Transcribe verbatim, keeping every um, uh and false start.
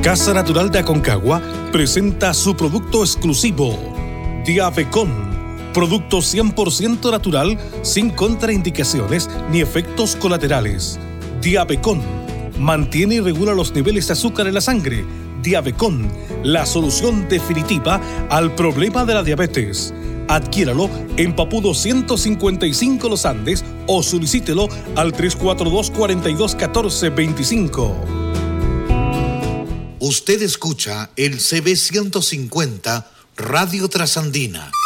Casa Natural de Aconcagua presenta su producto exclusivo, Diabecon. Producto cien por ciento natural, sin contraindicaciones ni efectos colaterales. Diabecon mantiene y regula los niveles de azúcar en la sangre. Diabecon, la solución definitiva al problema de la diabetes. Adquiéralo en Papudo ciento cincuenta y cinco Los Andes o solicítelo al tres cuatro dos, cuatro dos uno cuatro, dos cinco. Usted escucha el C B ciento cincuenta Radio Trasandina.